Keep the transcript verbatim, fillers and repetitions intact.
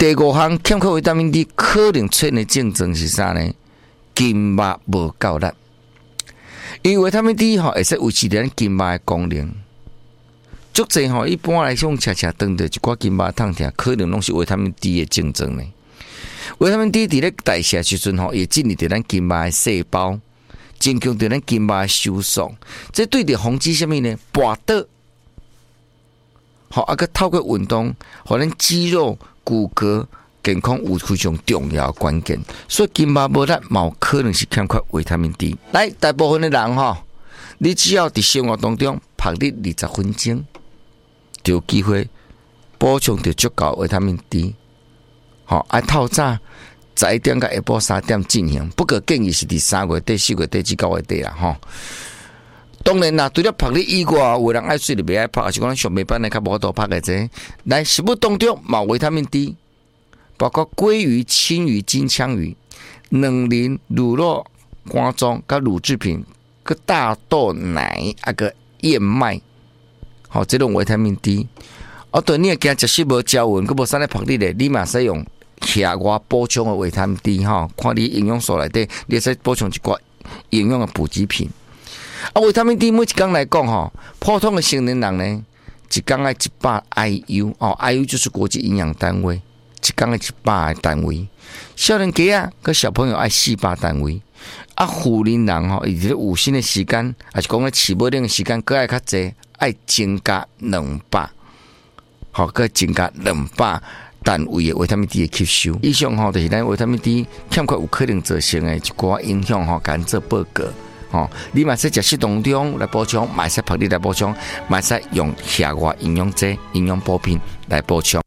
第五项欠缺维他命 D 可能出现的症状是啥呢？筋脉无够力，因为维他命 D 吼会使维持咱筋脉的功能。足济吼，一般来讲，恰恰当着一寡筋脉痛痛，可能拢是维他命 D 的症状呢。维他命 D 伫咧代谢时阵吼，会进入着咱筋脉的细胞，增强着咱筋脉的收缩。这对着防止什么呢？跋倒。好，啊个透过运动，互咱肌肉、骨骼健康有非常重要的关键。所以筋脉无力，嘛可能是欠缺维他命 D。来，大部分的人吼，你只要伫生活当中拍你二十分钟，就有机会补充到足够维他命 D。好，啊透早十一点到下晡三点进行，不过建议是伫三月底、四月底至九月底啦，吼。当然啦，除了拍你以外，有人爱睡就袂爱拍，还是讲上班班的较无多拍的这。来，食物当中嘛维他命 D， 包括鲑鱼、青鱼、金枪鱼、卵磷、乳酪、肝脏、甲乳制品、个大豆奶啊个燕麦，好，这种维他命 D。哦，对，你也惊食食无胶匀，佮无啥咧拍你咧，你嘛使用额外补充的维他命 D 哈，看你营养素内底，你使补充一寡营养的补给品。啊，维他命 D 每一天来讲吼，普通的成年人呢，一天爱一百 I U 哦 ，I U 就是国际营养单位，一天爱一百个单位。少年家啊，佮小朋友爱四百单位。啊，妇人人吼，伊伫有薪的时间，还是讲咧饲母奶的时间，佮爱较济，爱增加两百，好，佮增加两百单位的维他命 D 的吸收。以上吼就是咱维他命 D 欠缺有可能造成的一寡影响吼，甘做报告。哦，你嘛使食食当中来补充，嘛使拍你来补充，嘛使用额外营养剂、营养补品来补充。